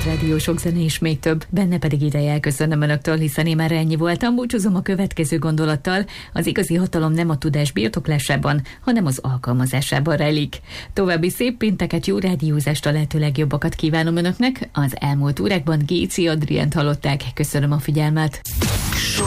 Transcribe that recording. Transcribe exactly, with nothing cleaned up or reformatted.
Rádió, sok zene és még több, benne pedig ideje elköszönöm önöktől, hiszen én már ennyi voltam. Búcsúzom a következő gondolattal: az igazi hatalom nem a tudás birtoklásában, hanem az alkalmazásában rejlik. További szép pénteket, jó rádiózást, a lehető legjobbakat kívánom önöknek. Az elmúlt órákban Géci Adriánt hallották. Köszönöm a figyelmet.